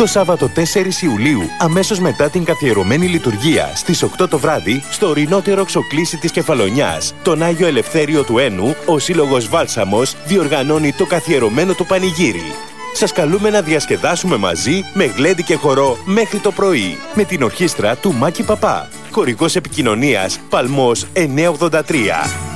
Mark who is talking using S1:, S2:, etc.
S1: Το Σάββατο 4 Ιουλίου, αμέσως μετά την καθιερωμένη λειτουργία στις 8 το βράδυ, στο ορεινότερο ξοκλήσι της Κεφαλονιάς, τον Άγιο Ελευθέριο του Ένου, ο Σύλλογος Βάλσαμος διοργανώνει το καθιερωμένο του πανηγύρι. Σας καλούμε να διασκεδάσουμε μαζί με γλέντι και χορό μέχρι το πρωί, με την ορχήστρα του Μάκη Παπά. Χορηγός επικοινωνίας Παλμός 983.